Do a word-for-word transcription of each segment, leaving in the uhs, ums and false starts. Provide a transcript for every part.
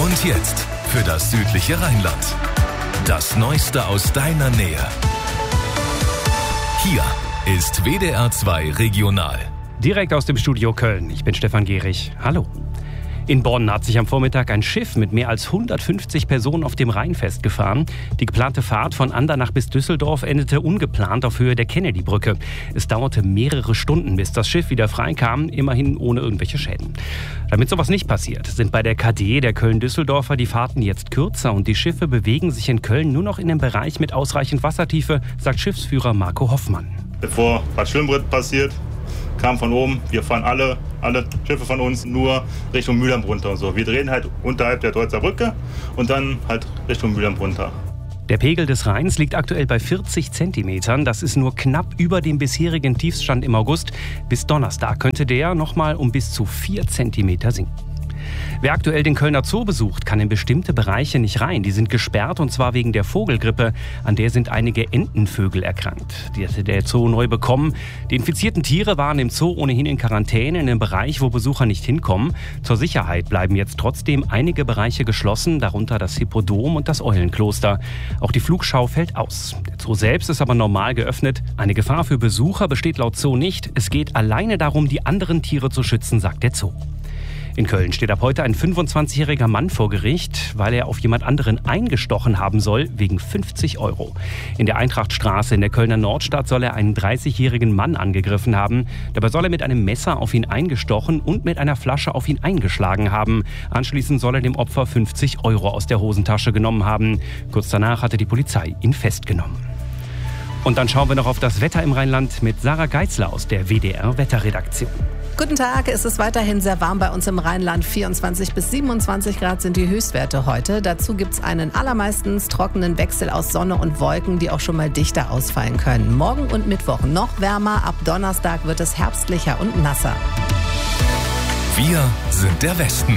Und jetzt für das südliche Rheinland. Das Neueste aus deiner Nähe. Hier ist W D R zwei Regional. Direkt aus dem Studio Köln. Ich bin Stefan Gehrig. Hallo. In Bonn hat sich am Vormittag ein Schiff mit mehr als hundertfünfzig Personen auf dem Rhein festgefahren. Die geplante Fahrt von Andernach bis Düsseldorf endete ungeplant auf Höhe der Kennedy-Brücke. Es dauerte mehrere Stunden, bis das Schiff wieder freikam, immerhin ohne irgendwelche Schäden. Damit sowas nicht passiert, sind bei der K D der Köln-Düsseldorfer die Fahrten jetzt kürzer und die Schiffe bewegen sich in Köln nur noch in dem Bereich mit ausreichend Wassertiefe, sagt Schiffsführer Marco Hoffmann. Bevor Bad Schwimmbrett passiert, kam von oben, wir fahren alle, alle Schiffe von uns nur Richtung Mülheim runter. So, wir drehen halt unterhalb der Deutzer Brücke und dann halt Richtung Mülheim runter. Der Pegel des Rheins liegt aktuell bei vierzig Zentimetern. Das ist nur knapp über dem bisherigen Tiefstand im August. Bis Donnerstag könnte der nochmal um bis zu vier Zentimeter sinken. Wer aktuell den Kölner Zoo besucht, kann in bestimmte Bereiche nicht rein. Die sind gesperrt und zwar wegen der Vogelgrippe. An der sind einige Entenvögel erkrankt. Die hatte der Zoo neu bekommen. Die infizierten Tiere waren im Zoo ohnehin in Quarantäne in einem Bereich, wo Besucher nicht hinkommen. Zur Sicherheit bleiben jetzt trotzdem einige Bereiche geschlossen, darunter das Hippodrom und das Eulenkloster. Auch die Flugschau fällt aus. Der Zoo selbst ist aber normal geöffnet. Eine Gefahr für Besucher besteht laut Zoo nicht. Es geht alleine darum, die anderen Tiere zu schützen, sagt der Zoo. In Köln steht ab heute ein fünfundzwanzigjähriger Mann vor Gericht, weil er auf jemand anderen eingestochen haben soll, wegen fünfzig Euro. In der Eintrachtstraße in der Kölner Nordstadt soll er einen dreißigjährigen Mann angegriffen haben. Dabei soll er mit einem Messer auf ihn eingestochen und mit einer Flasche auf ihn eingeschlagen haben. Anschließend soll er dem Opfer fünfzig Euro aus der Hosentasche genommen haben. Kurz danach hatte die Polizei ihn festgenommen. Und dann schauen wir noch auf das Wetter im Rheinland mit Sarah Geitzler aus der W D R Wetterredaktion. Guten Tag, es ist weiterhin sehr warm bei uns im Rheinland. vierundzwanzig bis siebenundzwanzig Grad sind die Höchstwerte heute. Dazu gibt es einen allermeistens trockenen Wechsel aus Sonne und Wolken, die auch schon mal dichter ausfallen können. Morgen und Mittwoch noch wärmer, ab Donnerstag wird es herbstlicher und nasser. Wir sind der Westen.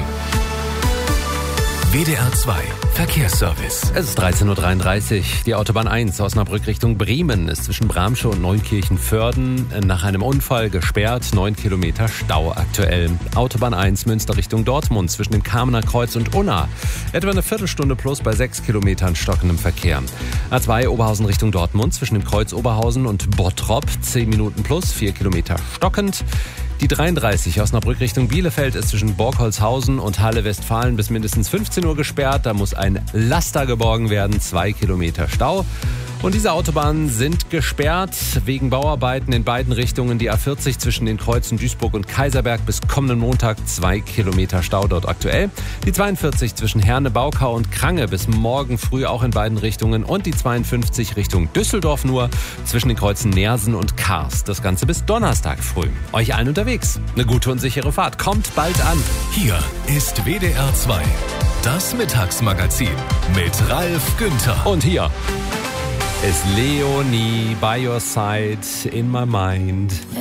W D R zwei Verkehrsservice. Es ist dreizehn Uhr dreiunddreißig. Die Autobahn eins Osnabrück Richtung Bremen ist zwischen Bramsche und Neunkirchen-Vörden nach einem Unfall gesperrt. Neun Kilometer Stau aktuell. Autobahn eins Münster Richtung Dortmund zwischen dem Kamener Kreuz und Unna. Etwa eine Viertelstunde plus bei sechs Kilometern stockendem Verkehr. A zwei Oberhausen Richtung Dortmund zwischen dem Kreuz Oberhausen und Bottrop. zehn Minuten plus, vier Kilometer stockend. Die dreiunddreißig Osnabrück Richtung Bielefeld ist zwischen Borkholzhausen und Halle-Westfalen bis mindestens fünfzehn Uhr gesperrt. Da muss ein Laster geborgen werden, zwei Kilometer Stau. Und diese Autobahnen sind gesperrt wegen Bauarbeiten in beiden Richtungen. Die A vierzig zwischen den Kreuzen Duisburg und Kaiserberg bis kommenden Montag zwei Kilometer Stau dort aktuell. Die zweiundvierzig zwischen Herne, Baukau und Krange bis morgen früh auch in beiden Richtungen. Und die zweiundfünfzig Richtung Düsseldorf nur zwischen den Kreuzen Nersen und Kars. Das Ganze bis Donnerstag früh. Euch allen unterwegs. Eine gute und sichere Fahrt. Kommt bald an. Hier ist W D R zwei. Das Mittagsmagazin mit Ralf Günther. Und hier ist Leonie by your side in my mind.